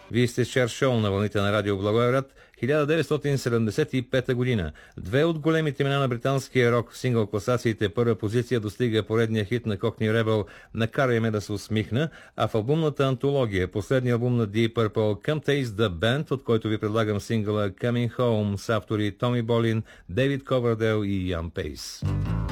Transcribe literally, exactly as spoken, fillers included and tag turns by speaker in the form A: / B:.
A: Вие сте с Чар Шоу на вълните на радио Благоевград. хиляда деветстотин седемдесет и пета година. Две от големите имена на британския рок в сингъл класациите първа позиция достига поредния хит на Cockney Rebel "Накарай ме да се усмихна", а в албумната антология, последния албум на Deep Purple Come Taste the Band, от който ви предлагам сингъла Coming Home с автори Томи Болин, Дейвид Ковердейл и Ян Пейс.